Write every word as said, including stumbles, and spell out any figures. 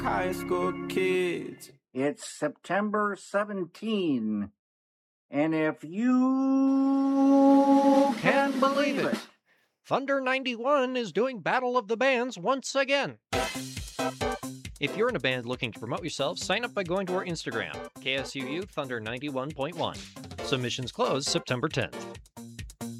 high school kids. It's September seventeenth, and if you can believe it, Thunder ninety-one is doing Battle of the Bands once again. If you're in a band looking to promote yourself, sign up by going to our Instagram, K S U U Thunder ninety-one point one. Submissions close September tenth.